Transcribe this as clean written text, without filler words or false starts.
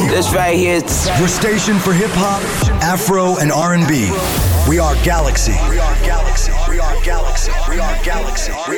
This right here. Your station for hip hop, Afro, and R&B. We are Galaxy. We are Galaxy. We are Galaxy. We are Galaxy.